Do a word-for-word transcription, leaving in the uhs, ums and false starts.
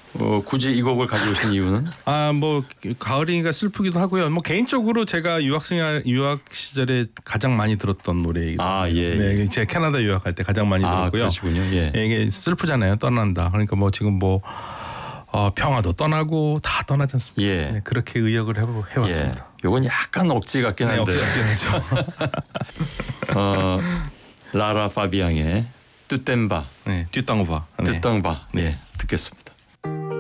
어, 굳이 이 곡을 가져오신 이유는? 아, 뭐 가을이니까 슬프기도 하고요. 뭐 개인적으로 제가 유학생 유학 시절에 가장 많이 들었던 노래이기도 아, 해요. 예, 네, 예. 제가 캐나다 유학할 때 가장 많이 아, 들었고요. 그러시군요. 예. 예, 이게 슬프잖아요. 떠난다. 그러니까 뭐 지금 뭐 어, 평화도 떠나고 다 떠나지 않습니까? 예. 네, 그렇게 의역을 해, 해봤습니다. 예. 요건 약간 억지 같긴 네, 한데. 억지 같긴 어, 라라 파비앙의 뚜템바, 네, 뒷땅우바. 네. 뚜땅바. 네. 예, 듣겠습니다.